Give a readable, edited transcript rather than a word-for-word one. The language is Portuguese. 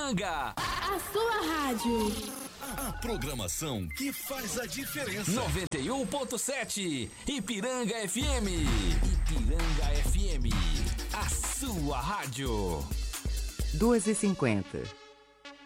Ipiranga. A sua rádio. A programação que faz a diferença. 91.7 Ipiranga FM. Ipiranga FM. A sua rádio. 2h50.